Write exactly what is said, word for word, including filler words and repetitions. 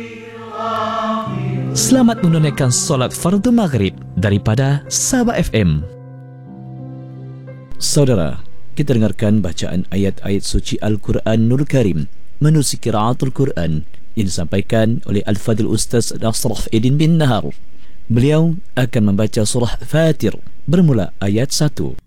Selamat menunaikan solat fardu maghrib daripada Sabah F M. Saudara, kita dengarkan bacaan ayat-ayat suci Al-Quranul Karim menerusi qiraatul Quran yang disampaikan oleh Al-Fadil Ustaz Nasraf Edin bin Nahar. Beliau akan membaca surah Fatir bermula ayat satu.